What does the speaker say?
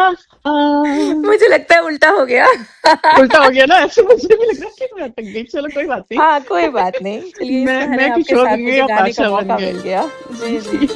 आ, मुझे लगता है उल्टा हो गया। उल्टा हो गया ना, ऐसे मुझे भी लग रहा है कि मैं अटक गई। चलो कोई बात नहीं। हाँ कोई बात नहीं, चलिए इस बहाने मैं आपके किशोर साथ गई, मुझे आप गाने का आशा बन मौका मिल गए। गया। जी जी।